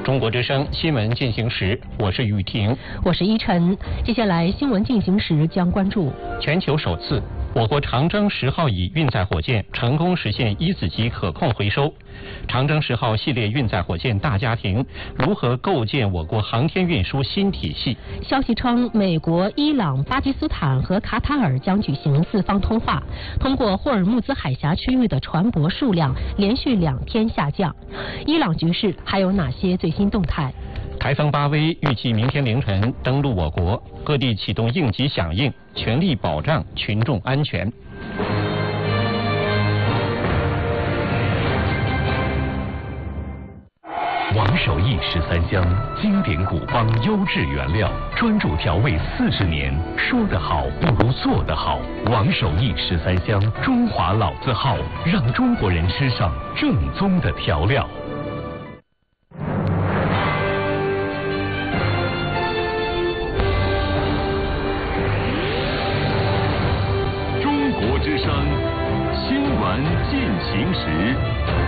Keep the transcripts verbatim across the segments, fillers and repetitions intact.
中国之声新闻进行时，我是雨婷， 我是依晨。接下来新闻进行时将关注全球首次，我国长征十号乙运载火箭成功实现一子级可控回收。长征十号系列运载火箭大家庭如何构建我国航天运输新体系？ 消息称，美国、伊朗、巴基斯坦和卡塔尔将举行四方通话。通过霍尔木兹海峡区域的船舶数量连续两天下降。伊朗局势还有哪些最新动态？ 台风巴威预计明天凌晨登陆我国，各地启动应急响应，全力保障群众安全。 王守义十三香，经典古方优质原料，专注调味四十年，说得好不如做得好。王守义十三香，中华老字号，让中国人吃上正宗的调料。中国之声新闻进行时。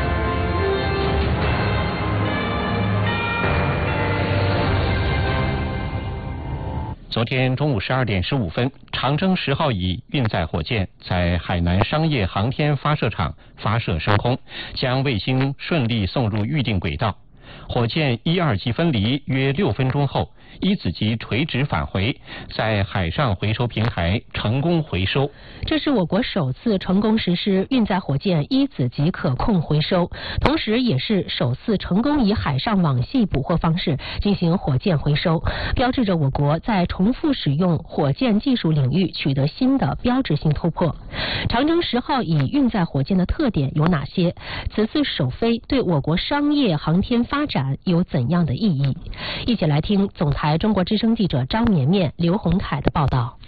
昨天中午十二点十五分，长征十号乙运载火箭在海南商业航天发射场发射升空，将卫星顺利送入预定轨道。火箭一二级分离约六分钟后，一子级垂直返回，在海上回收平台成功回收。 这是我国首次成功实施运载火箭一子级可控回收，同时也是首次成功以海上网系捕获方式进行火箭回收，标志着我国在重复使用火箭技术领域取得新的标志性突破。长征十号乙运载火箭的特点有哪些？此次首飞对我国商业航天发展有怎样的意义？一起来听总台中国之声记者张绵绵、刘洪凯的报道。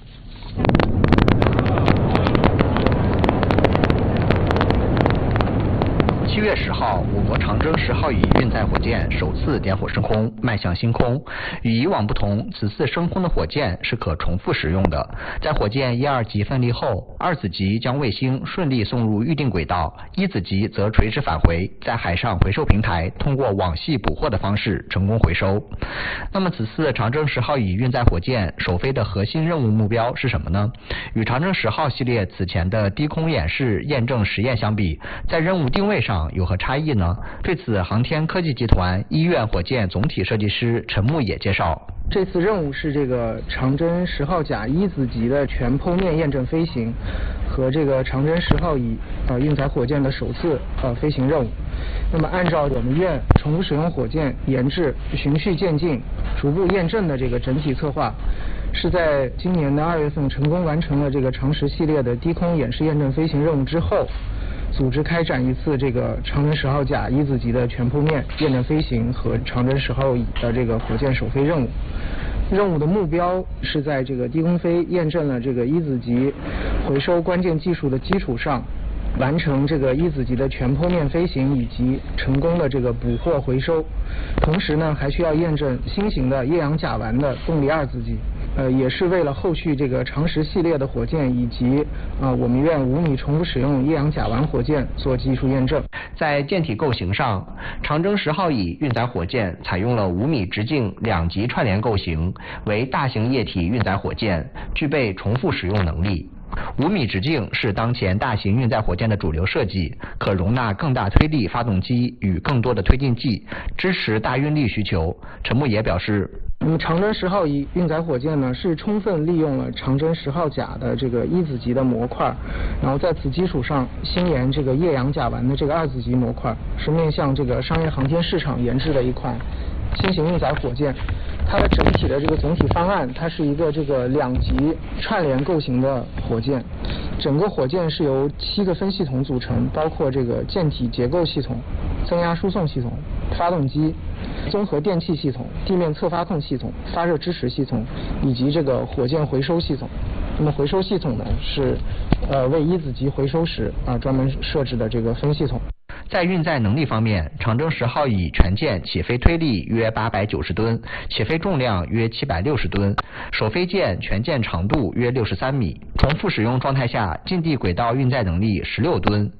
七月十号，我国长征十号乙运载火箭首次点火升空，迈向星空。与以往不同，此次升空的火箭是可重复使用的。在火箭一二级分离后，二子级将卫星顺利送入预定轨道，一子级则垂直返回，在海上回收平台通过网系捕获的方式成功回收。那么，此次长征十号乙运载火箭首飞的核心任务目标是什么呢？与长征十号系列此前的低空演示验证实验相比，在任务定位上有何差异呢？对此，航天科技集团医院火箭总体设计师陈牧野介绍， 这次任务是这个长征十号甲一子级的全剖面验证飞行和这个长征十号乙呃运载火箭的首次呃飞行任务。那么按照我们院重复使用火箭研制、循序渐进、逐步验证的这个整体策划，是在今年的二月份成功完成了这个长十系列的低空演示验证飞行任务之后，组织开展一次这个长征十号甲一子级的全剖面验证飞行和长征十号乙的这个火箭首飞任务。任务的目标是在这个低空飞验证了这个一子级回收关键技术的基础上，完成这个一子级的全剖面飞行以及成功的这个捕获回收。同时呢，还需要验证新型的液氧甲烷的动力二子级。呃，也是为了后续这个长十系列的火箭以及啊、呃、我们院五米重复使用液氧甲烷火箭做技术验证。 在舰体构型上，长征十号乙运载火箭采用了五米直径两级串联构型，为大型液体运载火箭，具备重复使用能力。五米直径是当前大型运载火箭的主流设计，可容纳更大推力发动机与更多的推进剂，支持大运力需求。陈牧野表示， 那么长征十号乙运载火箭呢，是充分利用了长征十号甲的这个一子级的模块，然后在此基础上新研这个液氧甲烷的这个二子级模块，是面向这个商业航天市场研制的一款新型运载火箭。它的整体的这个总体方案，它是一个这个两级串联构型的火箭。整个火箭是由七个分系统组成，包括这个舰体结构系统、增压输送系统、发动机、综合电气系统、地面侧发控系统、发热支持系统以及这个火箭回收系统。那么回收系统呢，是呃为一子级回收时啊专门设置的这个分系统。 在运载能力方面，长征十号乙全舰起飞推力约八百九十吨，起飞重量约七百六十吨，首飞舰全舰长度约六十三米，重复使用状态下近地轨道运载能力十六吨，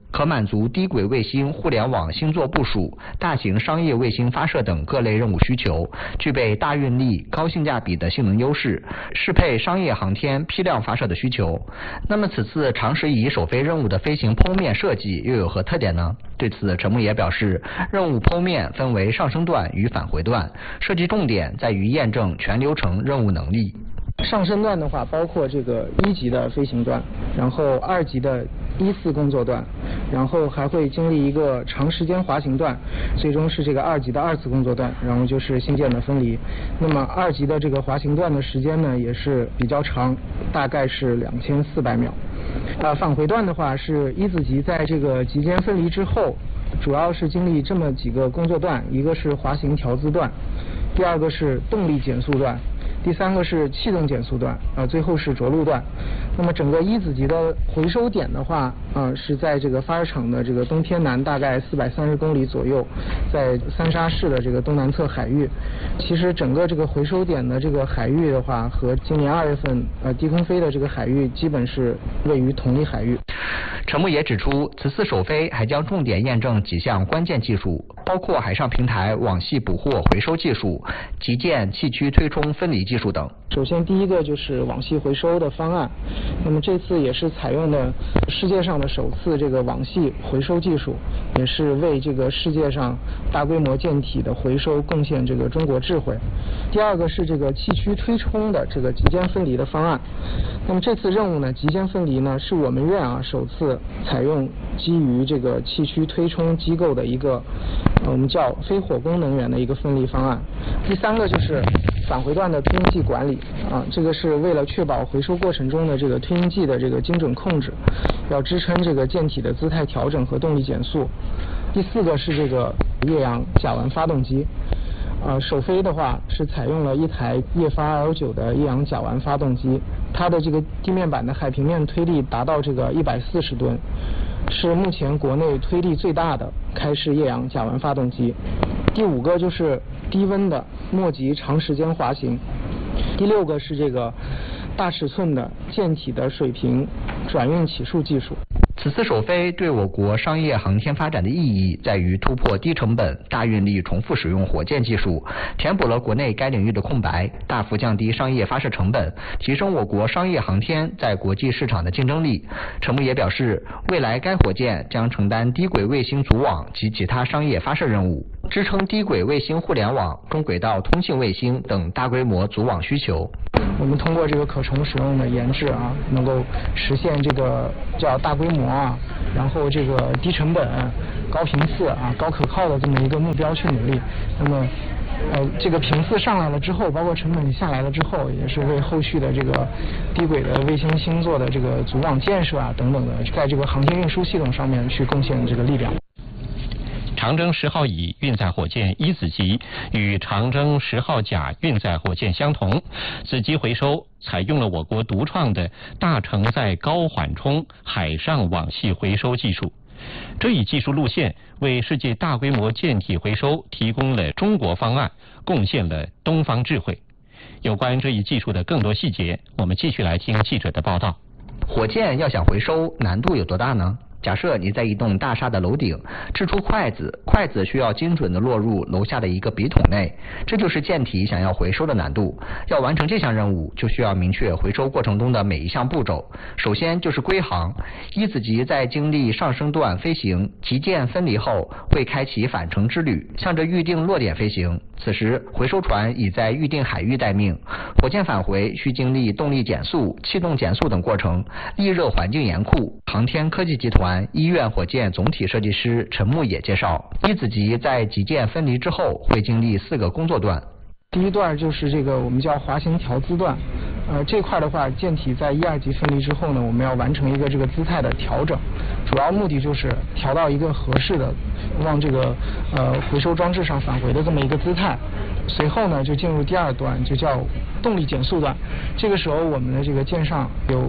可满足低轨卫星互联网星座部署、大型商业卫星发射等各类任务需求，具备大运力、高性价比的性能优势，适配商业航天批量发射的需求。那么此次长时仪首飞任务的飞行剖面设计又有何特点呢？对此，陈牧野表示，任务剖面分为上升段与返回段，设计重点在于验证全流程任务能力。 上升段的话，包括这个一级的飞行段，然后二级的一次工作段，然后还会经历一个长时间滑行段，最终是这个二级的二次工作段，然后就是星舰的分离。那么二级的这个滑行段的时间呢，也是比较长，大概是两千四百秒。啊，返回段的话是一子级在这个级间分离之后，主要是经历这么几个工作段，一个是滑行调姿段，第二个是动力减速段，第三个是气动减速段，呃，最后是着陆段。那么整个一子级的回收点的话，呃，是在这个发射场的这个东偏南大概四百三十公里左右，在三沙市的这个东南侧海域。其实整个这个回收点的这个海域的话，和今年二月份呃低空飞的这个海域基本是位于同一海域。 陈牧野指出，此次首飞还将重点验证几项关键技术，包括海上平台网系捕获回收技术、极舰气驱推冲分离技术等。 首先第一个就是网系回收的方案，那么这次也是采用的世界上的首次这个网系回收技术，也是为这个世界上大规模舰体的回收贡献这个中国智慧。第二个是这个气驱推冲的这个极间分离的方案。那么这次任务呢，极间分离呢是我们院啊首次采用基于这个气驱推冲机构的一个呃我们叫非火攻能源的一个分离方案。第三个就是返回段的推进剂管理啊，这个是为了确保回收过程中的这个推进剂的这个精准控制，要支撑这个舰体的姿态调整和动力减速。第四个是这个液氧甲烷发动机。呃，首飞的话是采用了一台液发 L 九的液氧甲烷发动机，它的这个地面板的海平面推力达到这个一百四十吨，是目前国内推力最大的开式液氧甲烷发动机。第五个就是低温的末级长时间滑行。第六个是这个大尺寸的舰体的水平转运起数技术。 此次首飞对我国商业航天发展的意义在于突破低成本、大运力重复使用火箭技术，填补了国内该领域的空白，大幅降低商业发射成本，提升我国商业航天在国际市场的竞争力。陈牧野表示，未来该火箭将承担低轨卫星组网及其他商业发射任务，支撑低轨卫星互联网、中轨道通信卫星等大规模组网需求。 我们通过这个可重使用的研制啊，能够实现这个叫大规模啊，然后这个低成本、高频次啊、高可靠的这么一个目标去努力。那么，呃，这个频次上来了之后，包括成本下来了之后，也是为后续的这个低轨的卫星星座的这个组网建设啊等等的，在这个航天运输系统上面去贡献这个力量。 长征十号乙运载火箭一子级与长征十号甲运载火箭相同，子级回收采用了我国独创的大承载高缓冲海上网系回收技术。这一技术路线为世界大规模舰体回收提供了中国方案，贡献了东方智慧。有关这一技术的更多细节，我们继续来听记者的报道。 火箭要想回收，难度有多大呢？假设你在一栋大厦的楼顶掷出筷子，筷子需要精准地落入楼下的一个笔筒内，这就是舰体想要回收的难度。要完成这项任务，就需要明确回收过程中的每一项步骤。首先就是归航，一子级在经历上升段飞行、极舰分离后，会开启返程之旅，向着预定落点飞行。此时回收船已在预定海域待命，火箭返回需经历动力减速、气动减速等过程，地热环境严酷。航天科技集团医院火箭总体设计师陈牧野介绍，一子级在极舰分离之后会经历四个工作段。 第一段就是这个我们叫滑行调姿段，呃，这块的话，舰体在一二级分离之后呢，我们要完成一个这个姿态的调整，主要目的就是调到一个合适的往这个呃回收装置上返回的这么一个姿态。随后呢，就进入第二段，就叫动力减速段。这个时候，我们的这个舰上有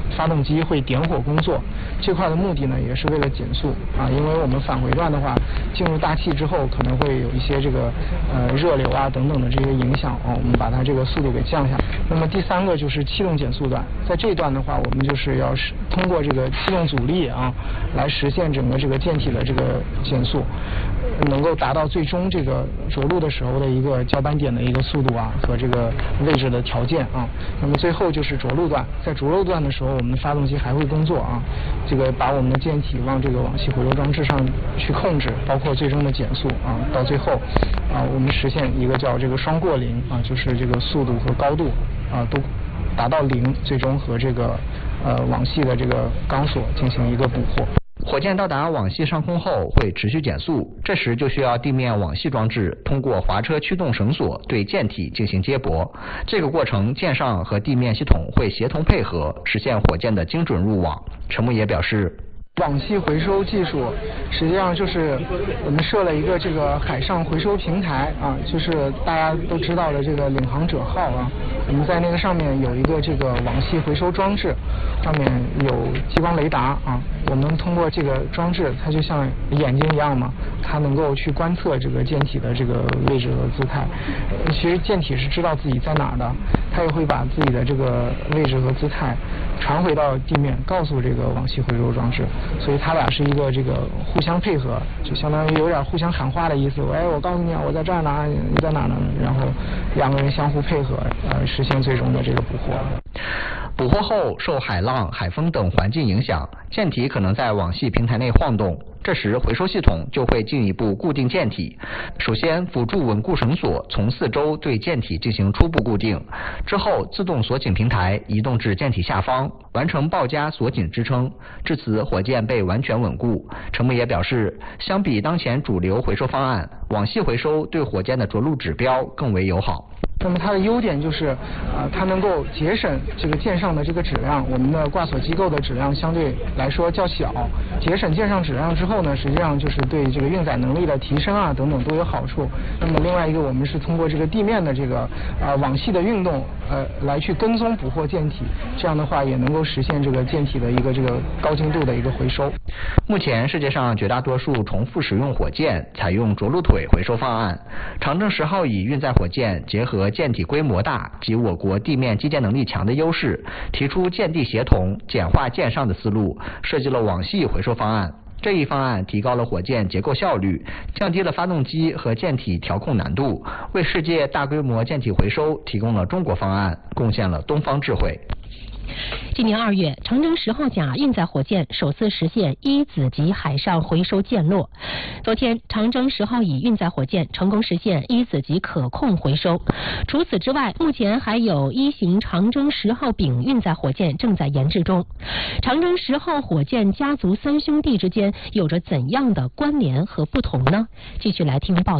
发动机会点火工作。这块的目的呢，也是为了减速啊，因为我们返回段的话，进入大气之后可能会有一些这个呃热流啊等等的这些影响啊，我们把它这个速度给降下来。那么第三个就是气动减速段，在这一段的话，我们就是要是通过这个气动阻力啊，来实现整个这个舰体的这个减速，能够达到最终这个着陆的时候的一个交班点的一个速度啊和这个位置的条件啊。那么最后就是着陆段，在着陆段的时候，我们的发动机还会工作啊，这个把我们的舰体往这个往系回收装置上去控制，包括最终的减速啊，到最后啊，我们实现一个叫这个双过零啊，就是这个速度和高度啊都达到零，最终和这个呃网系的这个钢索进行一个捕获。 火箭到达网系上空后会持续减速，这时就需要地面网系装置通过滑车驱动绳索对舰体进行接驳。这个过程舰上和地面系统会协同配合，实现火箭的精准入网。陈牧野表示， 网系回收技术实际上就是我们设了一个这个海上回收平台啊，就是大家都知道的这个领航者号啊，我们在那个上面有一个这个网系回收装置，上面有激光雷达啊，我们通过这个装置，它就像眼睛一样嘛，它能够去观测这个舰体的这个位置和姿态。其实舰体是知道自己在哪儿的，它也会把自己的这个位置和姿态传回到地面，告诉这个网系回收装置。所以它俩是一个这个互相配合，就相当于有点互相喊话的意思。哎，我告诉你啊，我在这儿呢，你在哪呢？然后两个人相互配合，呃，实现最终的这个捕获。 捕获后受海浪、海风等环境影响，舰体可能在网系平台内晃动。这时回收系统就会进一步固定舰体。首先辅助稳固绳索从四周对舰体进行初步固定，之后自动锁紧平台移动至舰体下方，完成抱夹锁紧支撑。至此火箭被完全稳固。陈牧野表示，相比当前主流回收方案，网系回收对火箭的着陆指标更为友好。 那么它的优点就是，呃，它能够节省这个舰上的这个质量，我们的挂锁机构的质量相对来说较小，节省舰上质量之后呢，实际上就是对这个运载能力的提升啊等等都有好处。那么另外一个，我们是通过这个地面的这个呃网系的运动，呃，来去跟踪捕获舰体，这样的话也能够实现这个舰体的一个这个高精度的一个回收。 目前世界上绝大多数重复使用火箭采用着陆腿回收方案，长征十号乙运载火箭结合舰体规模大及我国地面基建能力强的优势，提出舰地协同、简化舰上的思路，设计了网系回收方案。这一方案提高了火箭结构效率，降低了发动机和舰体调控难度，为世界大规模舰体回收提供了中国方案，贡献了东方智慧。 今年二月，长征十号甲运载火箭首次实现一子级海上回收降落。昨天，长征十号乙运载火箭成功实现一子级可控回收。除此之外，目前还有一型长征十号丙运载火箭正在研制中。长征十号火箭家族三兄弟之间有着怎样的关联和不同呢？继续来听报道。